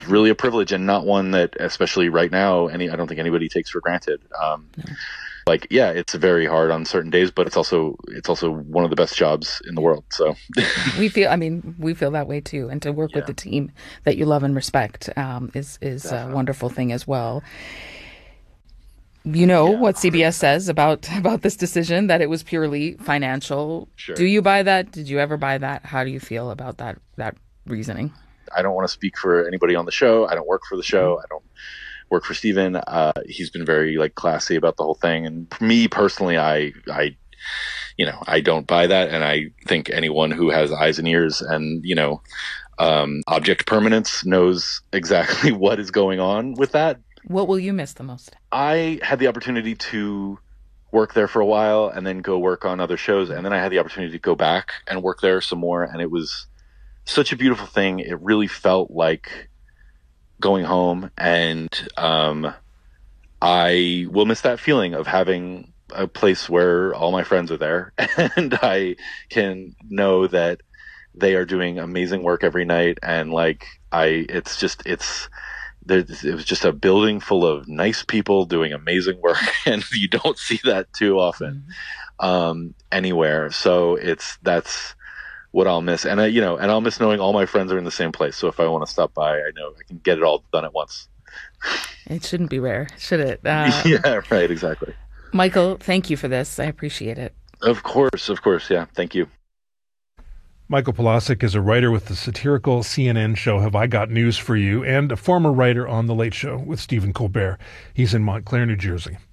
really a privilege, and not one that, especially right now, I don't think anybody takes for granted. No. Like, yeah, it's very hard on certain days, but it's also one of the best jobs in the world. So we feel that way too. And to work with the team that you love and respect is a wonderful thing as well. You know what CBS says about this decision, that it was purely financial. Sure. Do you buy that? Did you ever buy that? How do you feel about that reasoning? I don't want to speak for anybody on the show. I don't work for the show. I don't work for Steven. He's been very classy about the whole thing. And for me personally, I don't buy that. And I think anyone who has eyes and ears and, object permanence knows exactly what is going on with that. What will you miss the most? I had the opportunity to work there for a while and then go work on other shows. And then I had the opportunity to go back and work there some more. And it was such a beautiful thing. It really felt like going home, and I will miss that feeling of having a place where all my friends are there and I can know that they are doing amazing work every night. And it was just a building full of nice people doing amazing work, and you don't see that too often anywhere. So that's what I'll miss. And and I'll miss knowing all my friends are in the same place. So if I want to stop by, I know I can get it all done at once. It shouldn't be rare, should it? Yeah, right. Exactly. Michael, thank you for this. I appreciate it. Of course. Yeah. Thank you. Michael Pawlowski is a writer with the satirical CNN show Have I Got News for You, and a former writer on The Late Show with Stephen Colbert. He's in Montclair, New Jersey.